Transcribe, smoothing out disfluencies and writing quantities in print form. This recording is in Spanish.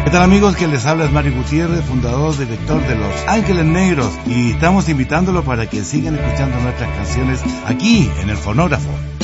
¿Qué tal, amigos? Que les habla es Mario Gutiérrez, fundador, director de Los Ángeles Negros, y estamos invitándolo para que sigan escuchando nuestras canciones aquí en el Fonógrafo.